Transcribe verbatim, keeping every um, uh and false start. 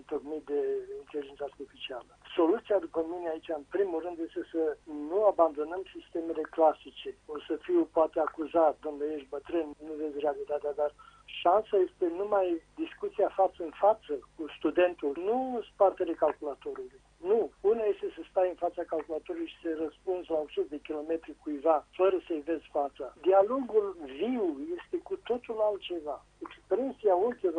întocmit de inteligența artificială. Soluția, după mine, aici, în primul rând, este să nu abandonăm sistemele clasice. O să fiu poate acuzat, domnule, ești bătrân, nu vezi realitatea, dar șansa este numai discuția față în față cu studentul, nu spatele calculatorului. Nu. Una este să stai în fața calculatorului și să răspunzi la o sută de kilometri cuiva, fără să-i vezi fața. Dialogul viu este cu totul altceva. Expresia ochilor